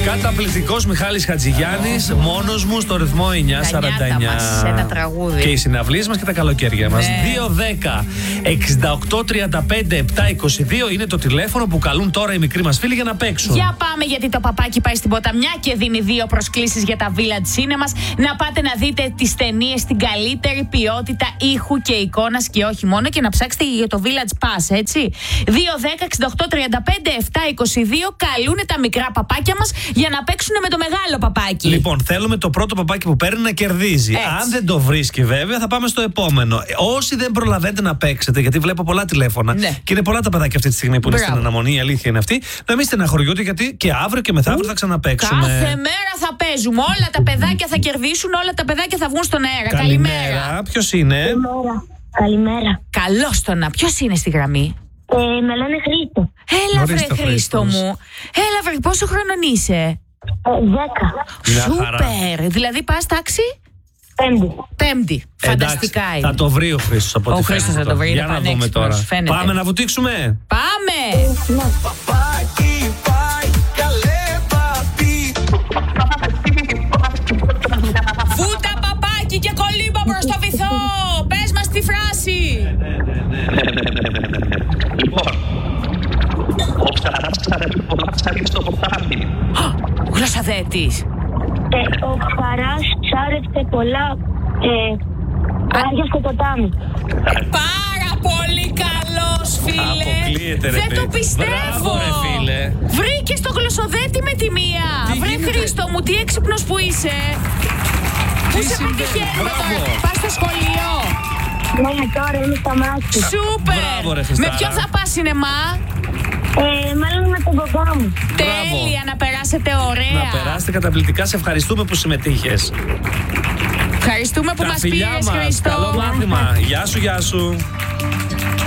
Καταπληκτικός Μιχάλης Χατζηγιάννης, μόνος μου στο ρυθμό 949. Μας, ένα τραγούδι. Και οι συναυλίες μας και τα καλοκαίρια μας. 2-10-68-35-7-22 είναι το τηλέφωνο που καλούν τώρα οι μικροί μας φίλοι για να παίξουν. Για πάμε, γιατί το παπάκι πάει στην Ποταμιά και δίνει 2 προσκλήσεις για τα Village Cinemas. Να πάτε να δείτε τις ταινίες στην καλύτερη ποιότητα ήχου και εικόνας και όχι μόνο, και να ψάξετε για το Village Pass, έτσι. 2-10-68-35-7-22 καλούν τα μικρά παπάκια μας για να παίξουν με το μεγάλο παπάκι. Λοιπόν, θέλουμε το πρώτο παπάκι που παίρνει να κερδίζει. Έτσι. Αν δεν το βρίσκει, βέβαια, θα πάμε στο επόμενο. Όσοι δεν προλαβαίνετε να παίξετε, γιατί βλέπω πολλά τηλέφωνα και είναι πολλά τα παιδάκια αυτή τη στιγμή που είναι στην αναμονή, η αλήθεια είναι αυτή, να μην στεναχωριούνται, γιατί και αύριο και μεθαύριο θα ξαναπαίξουμε. Κάθε μέρα θα παίζουμε. Όλα τα παιδάκια θα κερδίσουν, όλα τα παιδάκια θα βγουν στον αέρα. Καλημέρα. Ποιος είναι? Καλημέρα. Καλώς το να. Ποιος είναι στη γραμμή? Με λένε Χρήστο. Έλα βρε Χρήστο μου. Έλα βρε, πόσο χρονών είσαι? 10. Σούπερ. Δηλαδή πας τάξη? Πέμπτη. Φανταστικά είναι. Θα το βρει ο Χρήστος από ό,τι Χρήστος φαίνεται. θα το βρει. Για να δούμε τώρα. Φαίνεται. Πάμε να βουτήξουμε. Πάμε! Βούτα παπάκι και κολύμπα προς το βυθό. Πες μας τη φράση. Λοιπόν, ο ψαράς ψαρεύει πολλά ψάρια στο ποτάμι. Γλωσσαδέτης. Ο Χαράς ψάρευτε πολλά ψάρια στο ποτάμι. Πάρα πολύ καλός, φίλε. Αποκλείεται, ρε Δεν το παιδί. πιστεύω. Μπράβο, ρε φίλε. Βρήκες το γλωσσοδέτη με τη μία. Βρε γίνεται? Χρήστο μου, τι έξυπνος που είσαι. Πού σε συμβαίνει? πετυχαίνουμε Μπράβο. τώρα? Πας στο σχολείο? Ναι, τώρα είναι στα μάτια. Σούπερ. Μπράβο, ρε Με Χριστάρα. ποιον θα πας σινεμά? Μάλλον με τον παπά μου. Τέλεια, να περάσετε ωραία. Να περάσετε καταπληκτικά. Σε ευχαριστούμε που συμμετείχες. Ευχαριστούμε που Τα μας φιλιά πήρες, μας. Χρήστο. Καλό μάθημα. Γεια σου, γεια σου.